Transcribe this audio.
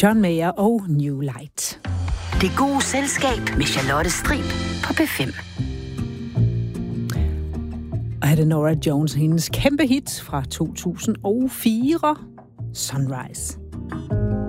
John Mayer og New Light. Det gode selskab med Charlotte Strib på P5. Og her er det Norah Jones, hendes kæmpe hit fra 2004, Sunrise.